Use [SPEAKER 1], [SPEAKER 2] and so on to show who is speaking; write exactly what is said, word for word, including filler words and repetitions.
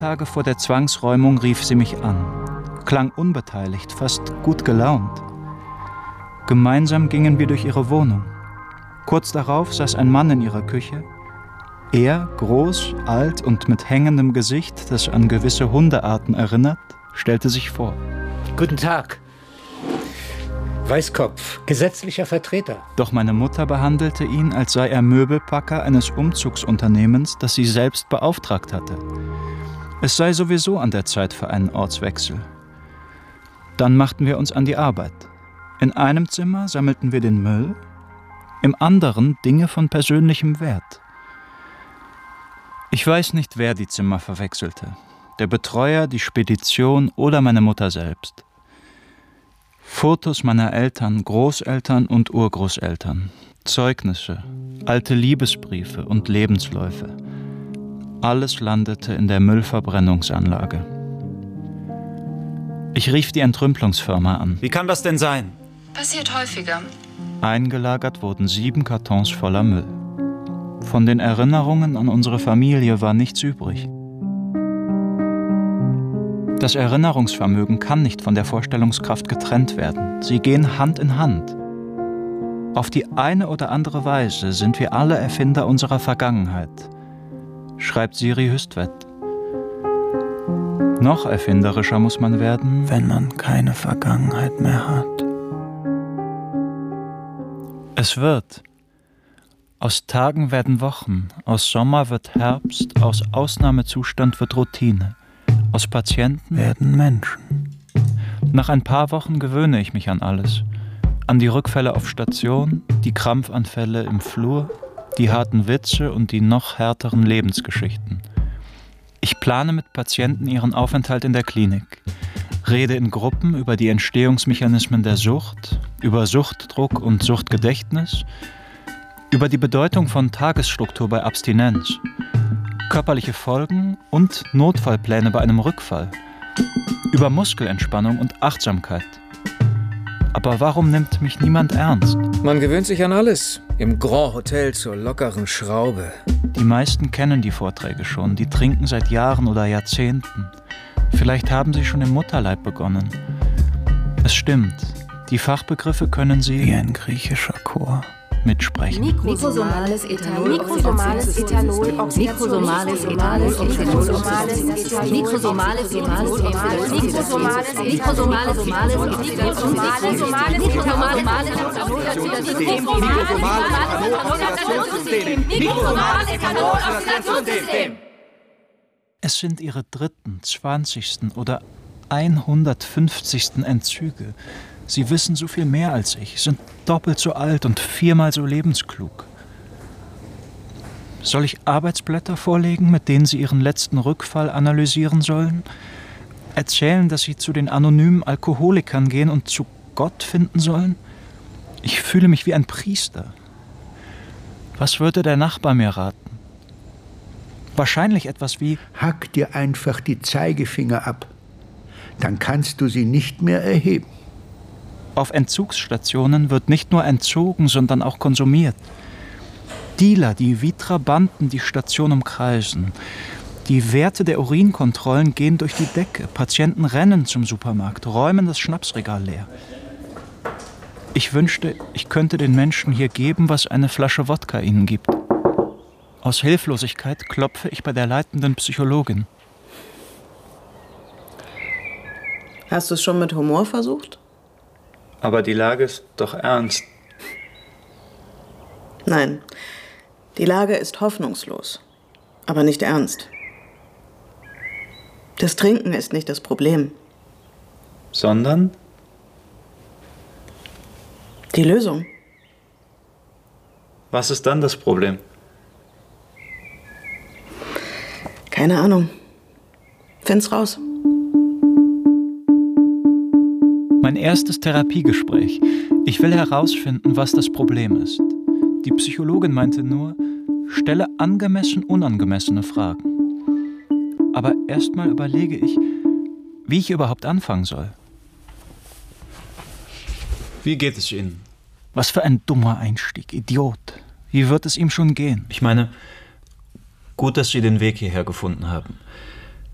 [SPEAKER 1] Tage vor der Zwangsräumung rief sie mich an, klang unbeteiligt, fast gut gelaunt. Gemeinsam gingen wir durch ihre Wohnung. Kurz darauf saß ein Mann in ihrer Küche. Er, groß, alt und mit hängendem Gesicht, das an gewisse Hundearten erinnert, stellte sich vor.
[SPEAKER 2] Guten Tag. Weißkopf, gesetzlicher Vertreter.
[SPEAKER 1] Doch meine Mutter behandelte ihn, als sei er Möbelpacker eines Umzugsunternehmens, das sie selbst beauftragt hatte. Es sei sowieso an der Zeit für einen Ortswechsel. Dann machten wir uns an die Arbeit. In einem Zimmer sammelten wir den Müll, im anderen Dinge von persönlichem Wert. Ich weiß nicht, wer die Zimmer verwechselte. Der Betreuer, die Spedition oder meine Mutter selbst. Fotos meiner Eltern, Großeltern und Urgroßeltern. Zeugnisse, alte Liebesbriefe und Lebensläufe. Alles landete in der Müllverbrennungsanlage. Ich rief die Entrümpelungsfirma an. Wie kann das denn sein?
[SPEAKER 3] Passiert häufiger.
[SPEAKER 1] Eingelagert wurden sieben Kartons voller Müll. Von den Erinnerungen an unsere Familie war nichts übrig. Das Erinnerungsvermögen kann nicht von der Vorstellungskraft getrennt werden. Sie gehen Hand in Hand. Auf die eine oder andere Weise sind wir alle Erfinder unserer Vergangenheit, schreibt Siri Hüstvedt. Noch erfinderischer muss man werden, wenn man keine Vergangenheit mehr hat. Es wird. Aus Tagen werden Wochen, aus Sommer wird Herbst, aus Ausnahmezustand wird Routine, aus Patienten werden Menschen. Nach ein paar Wochen gewöhne ich mich an alles. An die Rückfälle auf Station, die Krampfanfälle im Flur, die harten Witze und die noch härteren Lebensgeschichten. Ich plane mit Patienten ihren Aufenthalt in der Klinik, rede in Gruppen über die Entstehungsmechanismen der Sucht, über Suchtdruck und Suchtgedächtnis, über die Bedeutung von Tagesstruktur bei Abstinenz, körperliche Folgen und Notfallpläne bei einem Rückfall, über Muskelentspannung und Achtsamkeit. Aber warum nimmt mich niemand ernst?
[SPEAKER 4] Man gewöhnt sich an alles. Im Grand Hotel zur lockeren Schraube.
[SPEAKER 1] Die meisten kennen die Vorträge schon. Die trinken seit Jahren oder Jahrzehnten. Vielleicht haben sie schon im Mutterleib begonnen. Es stimmt. Die Fachbegriffe können sie wie ein griechischer Chor mitsprechen.
[SPEAKER 3] Mikrosomales Ethanol, mikrosomales Ethanol, mikrosomales Ethanol, mikrosomales Ethanol, mikrosomales
[SPEAKER 1] Ethanol. Es sind ihre dritten, zwanzigsten oder hundertfünfzigsten Entzüge. Sie wissen so viel mehr als ich, sind doppelt so alt und viermal so lebensklug. Soll ich Arbeitsblätter vorlegen, mit denen Sie Ihren letzten Rückfall analysieren sollen? Erzählen, dass Sie zu den anonymen Alkoholikern gehen und zu Gott finden sollen? Ich fühle mich wie ein Priester. Was würde der Nachbar mir raten? Wahrscheinlich etwas wie:
[SPEAKER 5] Hack dir einfach die Zeigefinger ab. Dann kannst du sie nicht mehr erheben.
[SPEAKER 1] Auf Entzugsstationen wird nicht nur entzogen, sondern auch konsumiert. Dealer, die wie Trabanten die Station umkreisen. Die Werte der Urinkontrollen gehen durch die Decke. Patienten rennen zum Supermarkt, räumen das Schnapsregal leer. Ich wünschte, ich könnte den Menschen hier geben, was eine Flasche Wodka ihnen gibt. Aus Hilflosigkeit klopfe ich bei der leitenden Psychologin.
[SPEAKER 6] Hast du es schon mit Humor versucht?
[SPEAKER 1] Aber die Lage ist doch ernst.
[SPEAKER 6] Nein, die Lage ist hoffnungslos, aber nicht ernst. Das Trinken ist nicht das Problem.
[SPEAKER 1] Sondern?
[SPEAKER 6] Die Lösung.
[SPEAKER 1] Was ist dann das Problem?
[SPEAKER 6] Keine Ahnung. Find's raus.
[SPEAKER 1] Mein erstes Therapiegespräch. Ich will herausfinden, was das Problem ist. Die Psychologin meinte nur, stelle angemessen unangemessene Fragen. Aber erstmal überlege ich, wie ich überhaupt anfangen soll. Wie geht es Ihnen? Was für ein dummer Einstieg, Idiot. Wie wird es ihm schon gehen? Ich meine, gut, dass Sie den Weg hierher gefunden haben.